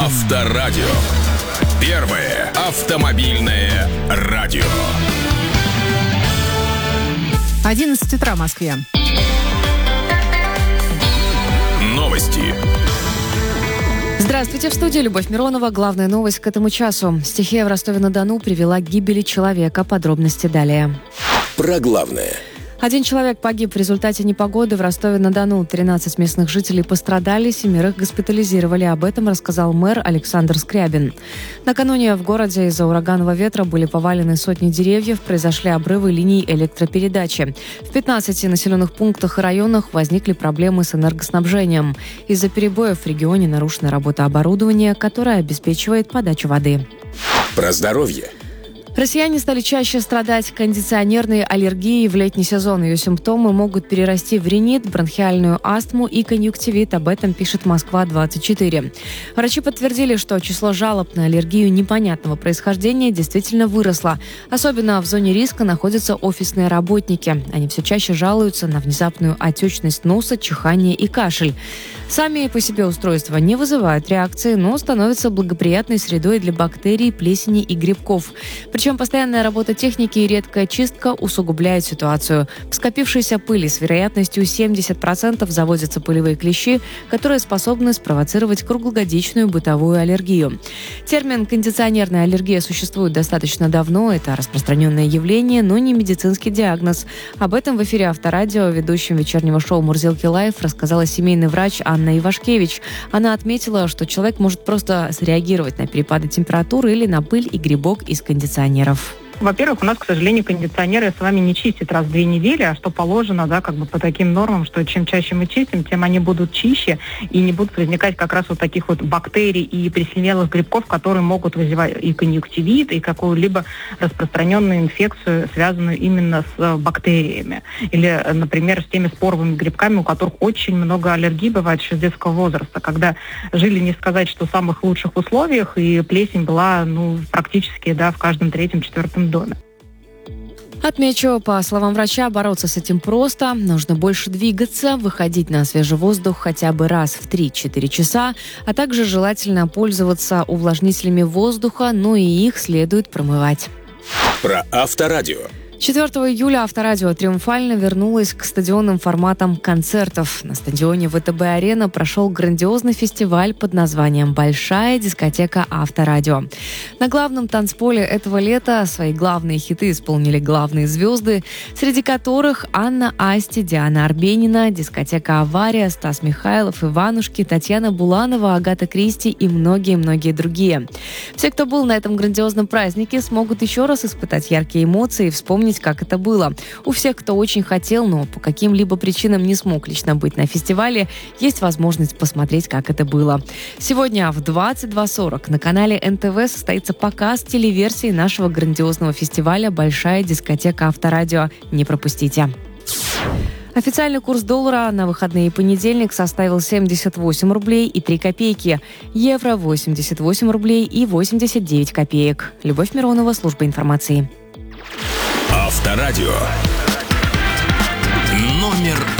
Авторадио. Первое автомобильное радио. 11 утра в Москве. Новости. Здравствуйте, в студии Любовь Миронова. Главная новость к этому часу. Стихия в Ростове-на-Дону привела к гибели человека. Подробности далее. Про главное. 1 человек погиб в результате непогоды в Ростове-на-Дону. 13 местных жителей пострадали, 7 госпитализировали. Об этом рассказал мэр Александр Скрябин. Накануне в городе из-за ураганного ветра были повалены сотни деревьев, произошли обрывы линий электропередачи. В 15 населенных пунктах и районах возникли проблемы с энергоснабжением. Из-за перебоев в регионе нарушена работа оборудования, которое обеспечивает подачу воды. Про здоровье. Россияне стали чаще страдать кондиционерной аллергией в летний сезон. Ее симптомы могут перерасти в ринит, бронхиальную астму и конъюнктивит. Об этом пишет Москва-24. Врачи подтвердили, что число жалоб на аллергию непонятного происхождения действительно выросло. Особенно в зоне риска находятся офисные работники. Они все чаще жалуются на внезапную отечность носа, чихание и кашель. Сами по себе устройства не вызывают реакции, но становятся благоприятной средой для бактерий, плесени и грибков. Причем постоянная работа техники и редкая чистка усугубляют ситуацию. В скопившейся пыли с вероятностью 70% заводятся пылевые клещи, которые способны спровоцировать круглогодичную бытовую аллергию. Термин «кондиционерная аллергия» существует достаточно давно. Это распространенное явление, но не медицинский диагноз. Об этом в эфире Авторадио ведущим вечернего шоу «Мурзилки Лайф» рассказала семейный врач Анна Ивашкевич. Она отметила, что человек может просто среагировать на перепады температуры или на пыль и грибок из кондиционеров. Во-первых, у нас, к сожалению, кондиционеры с вами не чистят раз в 2 недели, а что положено, по таким нормам, что чем чаще мы чистим, тем они будут чище и не будут возникать как раз вот таких вот бактерий и плесневелых грибков, которые могут вызывать и конъюнктивит, и какую-либо распространенную инфекцию, связанную именно с бактериями. Или, например, с теми споровыми грибками, у которых очень много аллергий бывает еще с детского возраста, когда жили, не сказать, что в самых лучших условиях, и плесень была, практически, в каждом 3-4 доме. Отмечу, по словам врача, бороться с этим просто. Нужно больше двигаться, выходить на свежий воздух хотя бы раз в 3-4 часа, а также желательно пользоваться увлажнителями воздуха, но и их следует промывать. Про Авторадио. 4 июля Авторадио триумфально вернулось к стадионным форматам концертов. На стадионе ВТБ-арена прошел грандиозный фестиваль под названием «Большая дискотека Авторадио». На главном танцполе этого лета свои главные хиты исполнили главные звезды, среди которых Анна Асти, Диана Арбенина, дискотека «Авария», Стас Михайлов, Иванушки, Татьяна Буланова, Агата Кристи и многие-многие другие. Все, кто был на этом грандиозном празднике, смогут еще раз испытать яркие эмоции и вспомнить, как это было. У всех, кто очень хотел, но по каким-либо причинам не смог лично быть на фестивале, есть возможность посмотреть, как это было. Сегодня в 22:40 на канале НТВ состоится показ телеверсии нашего грандиозного фестиваля «Большая дискотека Авторадио». Не пропустите. Официальный курс доллара на выходные и понедельник составил 78 рублей и 3 копейки. Евро 88 рублей и 89 копеек. Любовь Миронова, служба информации. Авторадио. Номер